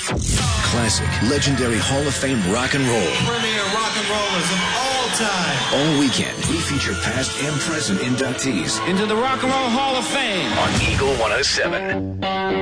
Classic, legendary Hall of Fame rock and roll. Premier rock and rollers of all time. All weekend, we feature past and present inductees into the Rock and Roll Hall of Fame on Eagle 107.